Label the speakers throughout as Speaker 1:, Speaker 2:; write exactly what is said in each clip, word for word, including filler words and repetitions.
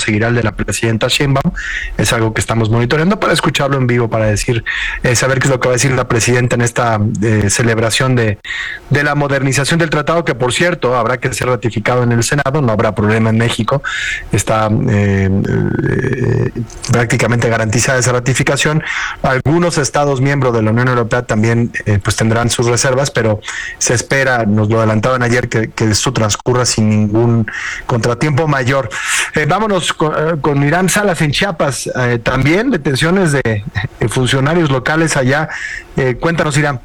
Speaker 1: seguirá el de la presidenta Sheinbaum. Es algo que estamos monitoreando para escucharlo en vivo, para decir, eh, saber qué es lo que va a decir la presidenta en esta eh, celebración de, de la modernización del tratado, que por cierto habrá que ser ratificado en el Senado, no habrá problema en México, está eh, eh, prácticamente garantizada esa ratificación. Algunos estados miembros de la Unión Europea también eh, pues tendrán sus reservas, pero se espera, nos lo adelantaban ayer, que, que esto transcurra sin ningún contratiempo mayor. Eh, vámonos con, eh, con Irán Salas en Chiapas, eh, también detenciones de, de funcionarios locales allá. Eh, cuéntanos, Irán.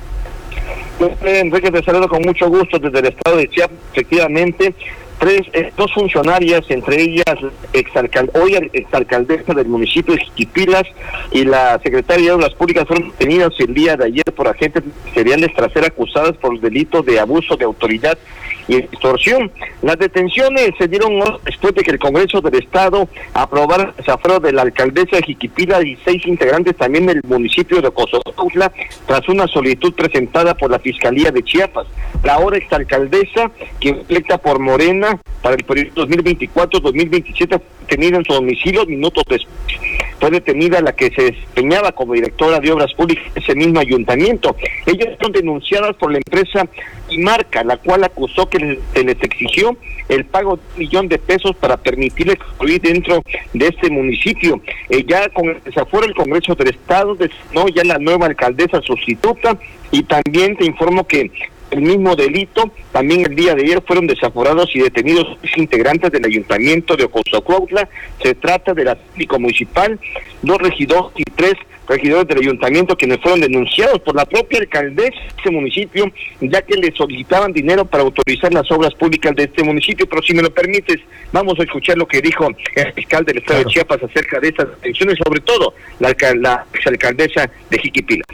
Speaker 2: Enrique, te saludo con mucho gusto desde el estado de Chiapas. Efectivamente, tres, eh, dos funcionarias, entre ellas exalcal, hoy exalcaldesa del municipio de Jiquipilas y la secretaria de Obras Públicas, fueron detenidas el día de ayer por agentes ministeriales tras ser acusadas por delito de abuso de autoridad y extorsión. Las detenciones se dieron después de que el Congreso del Estado aprobara el desafuero de la alcaldesa de Jiquipilas y seis integrantes también del municipio de Ocosocuautla, tras una solicitud presentada por la Fiscalía de Chiapas. La ahora exalcaldesa, que electa por Morena para el periodo dos mil veinticuatro dos mil veintisiete, fue detenida en su domicilio minutos después. Fue detenida la que se desempeñaba como directora de Obras Públicas de ese mismo ayuntamiento. Ellas son denunciadas por la empresa Imarca, la cual acusó que se les exigió el pago de un millón de pesos para permitirles construir dentro de este municipio. Eh, ya con el desafuero del Congreso del Estado designó ya la nueva alcaldesa sustituta, y también te informo que el mismo delito, también el día de ayer fueron desaforados y detenidos seis integrantes del ayuntamiento de Ocosocuautla. Se trata de la síndico municipal, dos regidores y tres regidores del ayuntamiento, quienes fueron denunciados por la propia alcaldesa de este municipio, ya que le solicitaban dinero para autorizar las obras públicas de este municipio. Pero si me lo permites, vamos a escuchar lo que dijo el fiscal del estado claro. de Chiapas acerca de estas detenciones, sobre todo la, la exalcaldesa de Jiquipilas.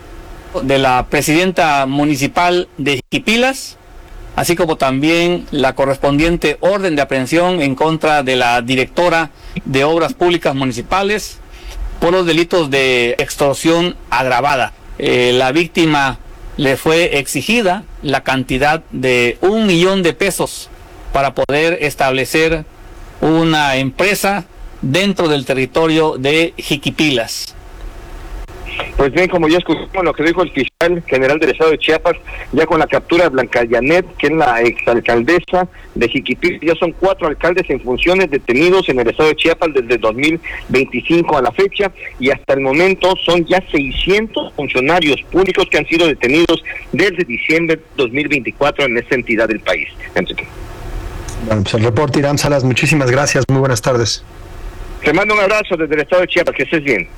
Speaker 3: De la presidenta municipal de Jiquipilas, así como también la correspondiente orden de aprehensión en contra de la directora de Obras Públicas Municipales por los delitos de extorsión agravada. Eh, la víctima le fue exigida la cantidad de un millón de pesos para poder establecer una empresa dentro del territorio de Jiquipilas.
Speaker 2: Pues bien, como ya escuchamos lo que dijo el fiscal general del estado de Chiapas, ya con la captura de Blanca Janet, que es la exalcaldesa de Jiquipilas, ya son cuatro alcaldes en funciones detenidos en el estado de Chiapas desde dos mil veinticinco a la fecha, y hasta el momento son ya seiscientos funcionarios públicos que han sido detenidos desde diciembre de dos mil veinticuatro en esta entidad del país. Enrique.
Speaker 1: Bueno, pues el reporte, Irán Salas, muchísimas gracias, muy buenas tardes.
Speaker 2: Te mando un abrazo desde el estado de Chiapas, que estés bien.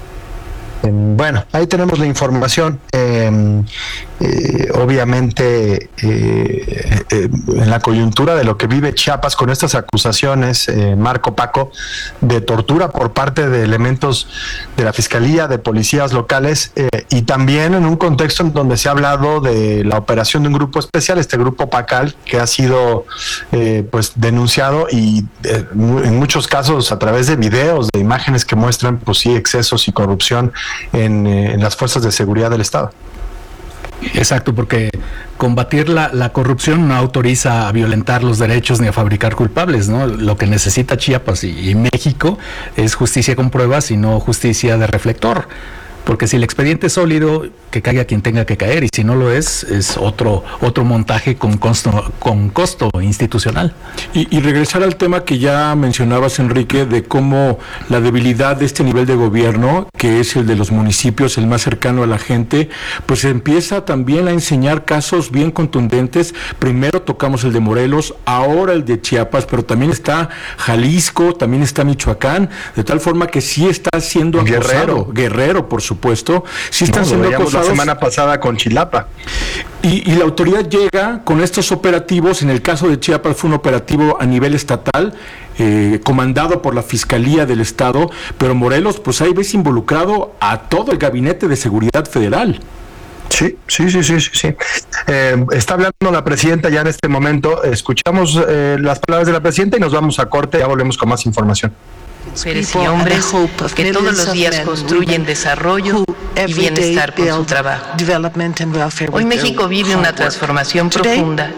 Speaker 1: Bueno, ahí tenemos la información. Eh, eh, obviamente, eh, eh, en la coyuntura de lo que vive Chiapas con estas acusaciones, eh, Marco Paco, de tortura por parte de elementos de la Fiscalía, de policías locales, eh, y también en un contexto en donde se ha hablado de la operación de un grupo especial, este grupo Pacal, que ha sido eh, pues denunciado y eh, en muchos casos a través de videos, de imágenes que muestran, pues sí, excesos y corrupción En, en las fuerzas de seguridad del Estado.
Speaker 4: Exacto, porque combatir la, la corrupción no autoriza a violentar los derechos ni a fabricar culpables, ¿no? Lo que necesita Chiapas y, y México es justicia con pruebas y no justicia de reflector. Porque si el expediente es sólido, que caiga quien tenga que caer, y si no lo es, es otro otro montaje con costo, con costo institucional.
Speaker 5: Y, y regresar al tema que ya mencionabas, Enrique, de cómo la debilidad de este nivel de gobierno, que es el de los municipios, el más cercano a la gente, pues empieza también a enseñar casos bien contundentes. Primero tocamos el de Morelos, ahora el de Chiapas, pero también está Jalisco, también está Michoacán, de tal forma que sí está siendo acosado. Guerrero, Guerrero, por supuesto. supuesto, sí están no, siendo acosados.
Speaker 1: La semana pasada con Chilapa.
Speaker 5: Y, y la autoridad llega con estos operativos. En el caso de Chiapas fue un operativo a nivel estatal, eh, comandado por la Fiscalía del Estado, pero Morelos, pues ahí ves involucrado a todo el Gabinete de Seguridad Federal.
Speaker 1: Sí, sí, sí, sí, sí. sí. Eh, está hablando la presidenta ya en este momento. Escuchamos eh, las palabras de la presidenta y nos vamos a corte. Ya volvemos con más información.
Speaker 6: Mujeres y hombres que todos los días construyen desarrollo y bienestar con su trabajo. Hoy México vive una transformación profunda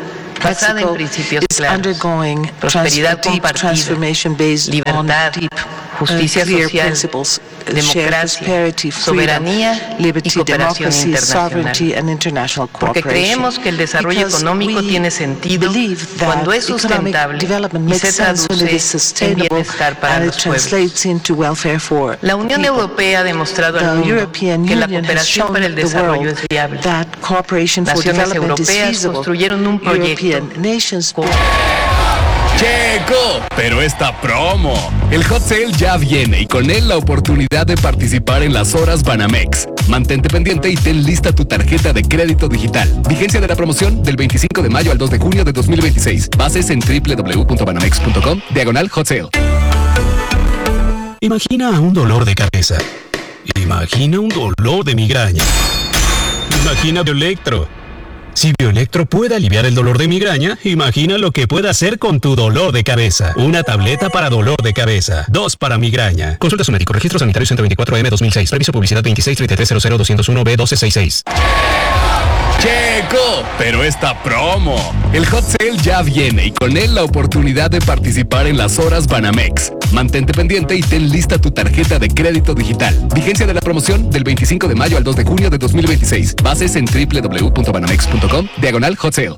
Speaker 6: basada en principios claros, prosperidad compartida, libertad, justicia social, democracia, soberanía y cooperación internacional. Porque creemos que el desarrollo económico tiene sentido cuando es sustentable y se traduce en bienestar para los pueblos. La Unión Europea ha demostrado al mundo que la cooperación para el desarrollo es viable. Naciones europeas construyeron un proyecto.
Speaker 7: ¡Checo! Pero esta promo. El Hot Sale ya viene y con él la oportunidad de participar en las horas Banamex. Mantente pendiente y ten lista tu tarjeta de crédito digital. Vigencia de la promoción del veinticinco de mayo al dos de junio de dos mil veintiséis. Bases en doble u doble u doble u punto banamex punto com, diagonal Hot Sale.
Speaker 8: Imagina un dolor de cabeza. Imagina un dolor de migraña. Imagina Bioelectro. Si Bioelectro puede aliviar el dolor de migraña, imagina lo que puede hacer con tu dolor de cabeza. Una tableta para dolor de cabeza, dos para migraña. Consulta a su médico. Registro Sanitario ciento veinticuatro M dos mil seis. Reviso publicidad veintiséis treinta y tres cero cero dos cero uno B doce sesenta y seis.
Speaker 7: ¡Checo! Pero esta promo. El Hot Sale ya viene y con él la oportunidad de participar en las horas Banamex. Mantente pendiente y ten lista tu tarjeta de crédito digital. Vigencia de la promoción del veinticinco de mayo al dos de junio de dos mil veintiséis. Bases en doble u doble u doble u punto banamex punto com, diagonal Hot Sale.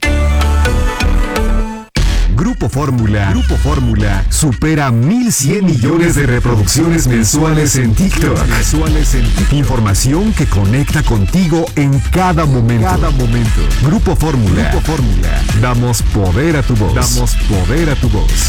Speaker 9: Grupo Fórmula. Grupo Fórmula supera mil cien millones de reproducciones mensuales en TikTok. Mensuales en TikTok. Información que conecta contigo en cada momento. Cada momento. Grupo Fórmula. Grupo Fórmula. Damos poder a tu voz. Damos poder a tu voz.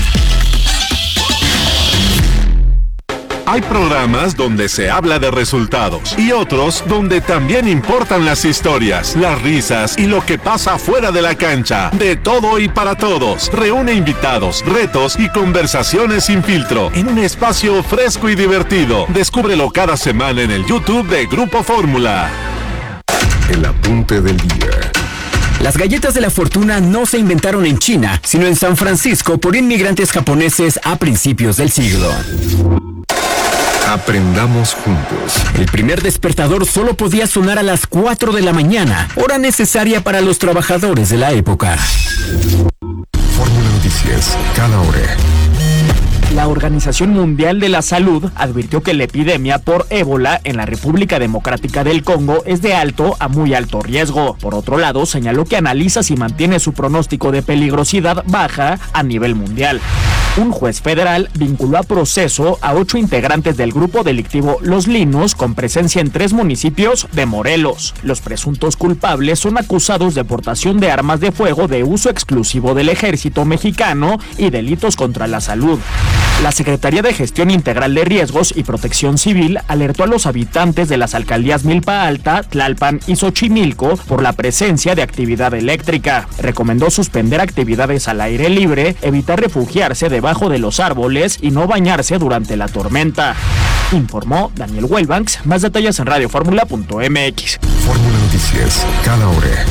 Speaker 10: Hay programas donde se habla de resultados y otros donde también importan las historias, las risas y lo que pasa fuera de la cancha. De todo y para todos. Reúne invitados, retos y conversaciones sin filtro en un espacio fresco y divertido. Descúbrelo cada semana en el YouTube de Grupo Fórmula.
Speaker 9: El apunte del día.
Speaker 11: Las galletas de la fortuna no se inventaron en China, sino en San Francisco por inmigrantes japoneses a principios del siglo.
Speaker 9: Aprendamos juntos.
Speaker 11: El primer despertador solo podía sonar a las cuatro de la mañana, hora necesaria para los trabajadores de la época.
Speaker 9: Fórmula Noticias, cada hora.
Speaker 12: La Organización Mundial de la Salud advirtió que la epidemia por ébola en la República Democrática del Congo es de alto a muy alto riesgo. Por otro lado, señaló que analiza si mantiene su pronóstico de peligrosidad baja a nivel mundial. Un juez federal vinculó a proceso a ocho integrantes del grupo delictivo Los Linos con presencia en tres municipios de Morelos. Los presuntos culpables son acusados de portación de armas de fuego de uso exclusivo del ejército mexicano y delitos contra la salud. La Secretaría de Gestión Integral de Riesgos y Protección Civil alertó a los habitantes de las alcaldías Milpa Alta, Tlalpan y Xochimilco por la presencia de actividad eléctrica. Recomendó suspender actividades al aire libre, evitar refugiarse debajo de los árboles y no bañarse durante la tormenta. Informó Daniel Wellbanks. Más detalles en radio fórmula punto m x.
Speaker 9: Fórmula Noticias, cada hora.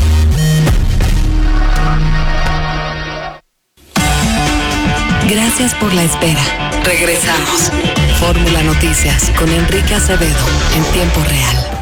Speaker 13: Gracias por la espera. Regresamos. Fórmula Noticias con Enrique Acevedo en tiempo real.